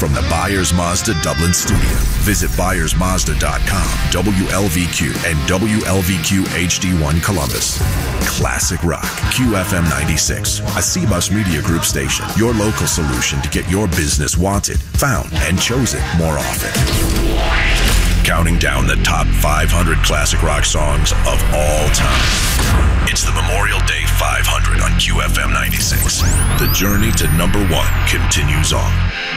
from the Byers Mazda Dublin studio. Visit ByersMazda.com, WLVQ, and WLVQ HD1 Columbus. Classic Rock, QFM 96, a CBUS Media Group station. Your local solution to get your business wanted, found, and chosen more often. Counting down the top 500 classic rock songs of all time. It's the Memorial Day 500 on QFM 96. The journey to number one continues on.